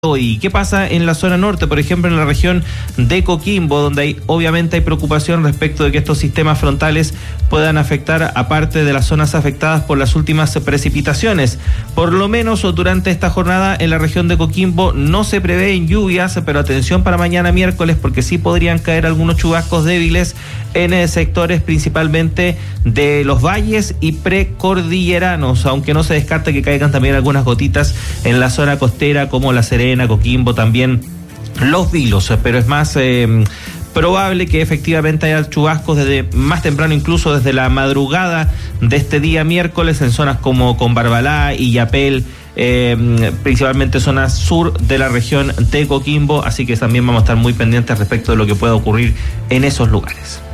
¿Y qué pasa en la zona norte? Por ejemplo, en la región de Coquimbo, donde obviamente hay preocupación respecto de que estos sistemas frontales puedan afectar a parte de las zonas afectadas por las últimas precipitaciones. Por lo menos durante esta jornada en la región de Coquimbo no se prevén lluvias, pero atención para mañana miércoles, porque sí podrían caer algunos chubascos débiles en sectores principalmente de los valles y precordilleranos, aunque no se descarta que caigan también algunas gotitas en la zona costera como La Serena, Coquimbo, también Los Vilos, pero es más probable que efectivamente haya chubascos desde más temprano, incluso desde la madrugada de este día miércoles en zonas como Combarbalá y Yapel, principalmente zona sur de la región de Coquimbo, así que también vamos a estar muy pendientes respecto de lo que pueda ocurrir en esos lugares.